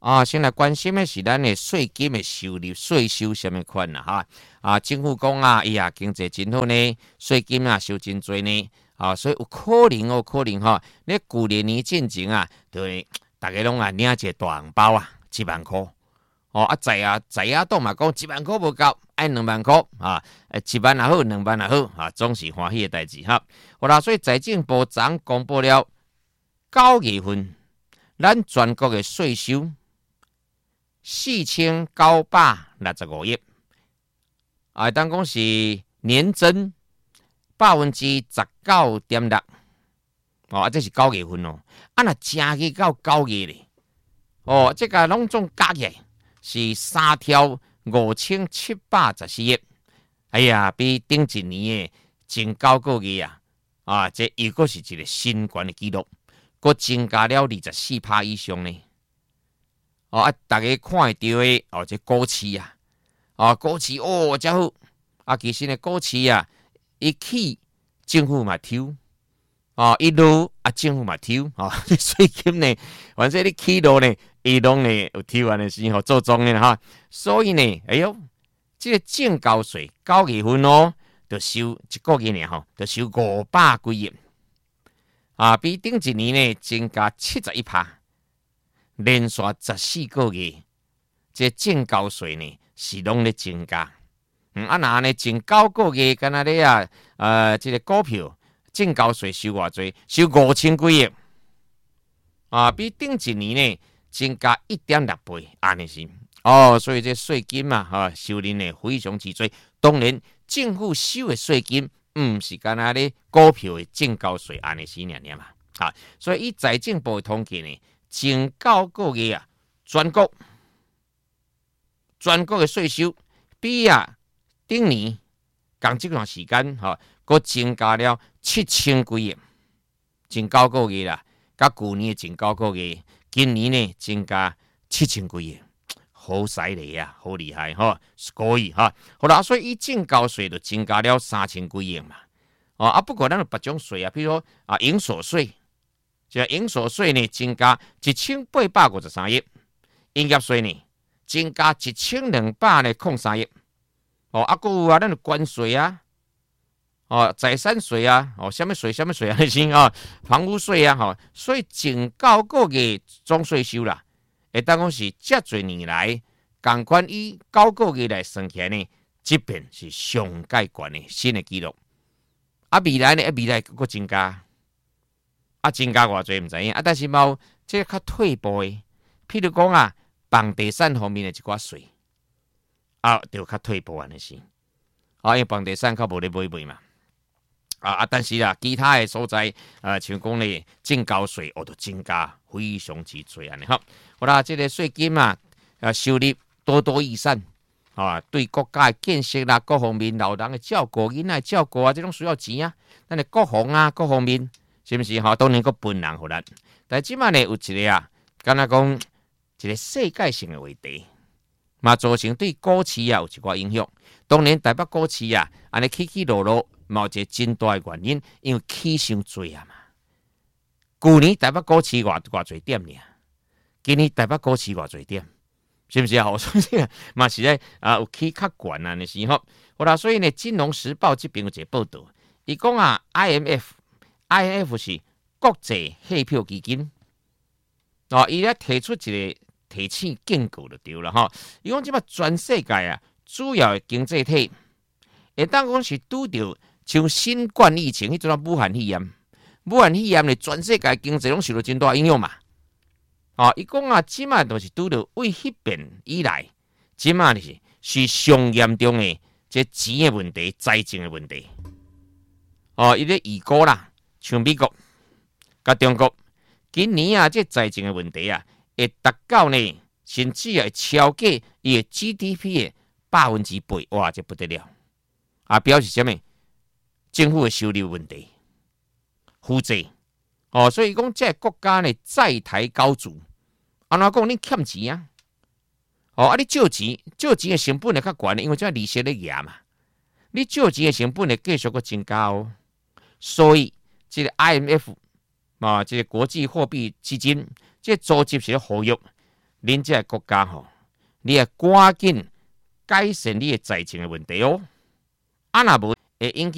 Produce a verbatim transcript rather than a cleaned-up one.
啊，先来关心的是咱的税金的收入、税收什么款啦哈？啊，政府讲啊，哎呀，经济真好呢，税金啊收真多呢，啊，所以有可能哦，可能哈，你旧年年进前啊，对，大家拢啊领一个大红包啊，一万块。哦，啊在啊在啊，党嘛讲一万块无够，爱两万块啊，一万也好，两万也好啊，总是欢喜的代志哈。好啦，所以财政部长公布了九月份咱全国的税收。四千九百六十五亿，啊，当讲是年增百分之十九点六，哦，啊，这是九月份哦，啊，那加去到九月咧，哦，这个拢总加起来是三条五千七百十四亿，哎呀，比顶一年的前九个月啊，啊，这又个是一个新高的纪录，佮增加了二十四趴以上呢。哦啊，大家看会到的哦，这股市啊，哦，股市哦，真好啊！其实呢，股市啊，一起政府嘛抽，哦，一路啊，政府嘛抽，哦，税金呢，反正你起落呢，一路呢有抽完的时候做庄的哈，所以呢，哎呦，这个证交税九月份哦，就收一个月呢吼，就收五百几亿，啊，比顶一年呢增加七十一趴。连续十四个月，这证交税呢是拢咧增加。嗯，啊那呢前九个月，敢若咧啊，呃，这个股票证交税收偌济？收五千几亿，啊，比顶一年呢增加一点六倍，安尼是。哦，所以这税金嘛，哈、啊，收入呢非常之多。当然，政府收的税金，唔是敢若咧股票的证交税安尼是尔尔嘛。啊，所以以财政部的统计呢。前九个月啊，全国全国的税收比啊顶年共这段时间哈，佮增加了七千几亿。前九个月啦，甲去年的前九个月，今年呢增加七千几亿，好犀利啊，好厉害哈，可以哈。好啦，所以以证交税就增加了三千几亿嘛。哦啊，不过咱有别种税啊，比如说啊营所税。这营所税呢增加一千八百五十三亿，营业税呢增加一千两百呢空三亿，哦，啊，还有啊，咱的关税啊，哦，财产税啊，哦，什么税什么税啊，是啊，房屋税啊，哈，所以前九个月总税收啦，会当讲是这多年来，共款以九个月来算起来呢，这边是上界悬的新的纪录，啊，未来呢，未来佫增加。啊，增加偌济唔知影，啊，但是冇即较退步的，譬如讲啊，房地产方面的一寡税，啊，就较退步安尼是，啊，因为房地产较无咧买卖嘛，啊啊，但是啦，其他的所在，呃，像讲咧证交税，哦，就增加非常之多安尼吼。好啦，即、这个税金啊，啊，收入多多益善，啊，对国家的建设啦，各方面老人的照顾、囡仔照顾啊，这种需要钱啊，咱的国防啊，各方面。是不是哈？当然个分人互咱，但即摆呢有一个啊，敢若讲一个世界性的话题，嘛造成对股市啊有一寡影响。当然台北股市啊，安尼起起落落，嘛有一个真大的原因，因为起伤多啊嘛。去年台北股市偌偌侪点呢？今年台北股市偌侪点？是不是啊？所以嘛是咧啊有起较悬啊，那时候好啦。所以呢，《金融时报》这边有一个报道，伊讲啊 ，I M F。I M F 是国际货票基金，哦，伊咧提出一个提醒警告就对了哈。伊讲即摆全世界啊，主要的经济体，会当讲是拄着像新冠疫情迄种啊武汉肺炎，武汉肺炎咧全世界经济拢受到真大影响嘛。哦，伊讲啊，即摆都是拄着为迄边以来，即摆是是上严重的这钱的问题、财政的问题。哦，伊咧预估啦。像美国、甲中国，今年啊，这财政的问题啊，会达到呢，甚至啊会超过伊的 G D P 的百分之八，哇，这不得了！啊，表示什么？政府的收入问题、负债哦，所以讲这个国家呢，债台高筑，安怎讲？你欠钱啊？哦，啊，你借钱，借钱的成本会较悬，因为这利息咧压嘛，你借钱的成本会继续个增加哦，所以。这个 I M F 啊，这个国际货币基金，这组织是呼吁恁这个国家吼，你要赶紧改善你的财政的问题哦。啊，若无会引起